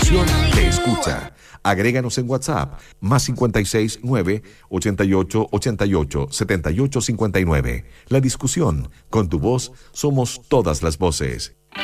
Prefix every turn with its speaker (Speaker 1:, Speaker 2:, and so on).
Speaker 1: discusión te escucha. Agréganos en WhatsApp, más 56 9 88 88 78 59. La discusión, con tu voz, somos todas las voces.